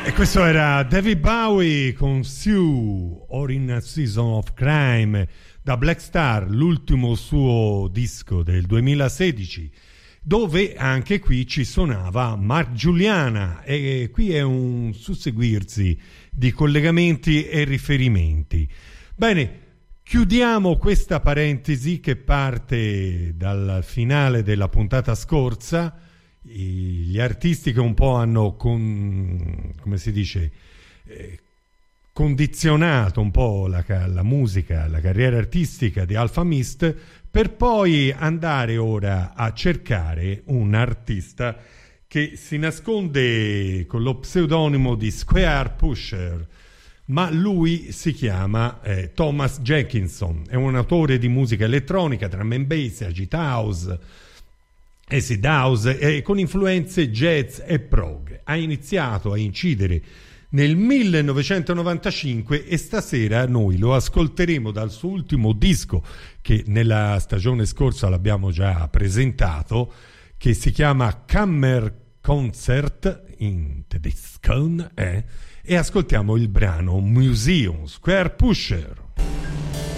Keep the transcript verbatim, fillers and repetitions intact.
E questo era David Bowie con Sue, or in a Season of Crime, da Black Star, l'ultimo suo disco del duemilasedici, dove anche qui ci suonava Mark Giuliana, e qui è un susseguirsi di collegamenti e riferimenti. Bene, chiudiamo questa parentesi che parte dal finale della puntata scorsa. Gli artisti che un po' hanno con, come si dice eh, condizionato un po' la, la musica, la carriera artistica di Alfa Mist, per poi andare ora a cercare un artista che si nasconde con lo pseudonimo di Square Pusher, ma lui si chiama eh, Thomas Jenkinson, è un autore di musica elettronica, drum and bass, agit house, acid house, eh, con influenze jazz e prog. Ha iniziato a incidere nel millenovecentonovantacinque e stasera noi lo ascolteremo dal suo ultimo disco, che nella stagione scorsa l'abbiamo già presentato, che si chiama Kammerkonzert in tedesco, eh? E ascoltiamo il brano Museum, Square Pusher.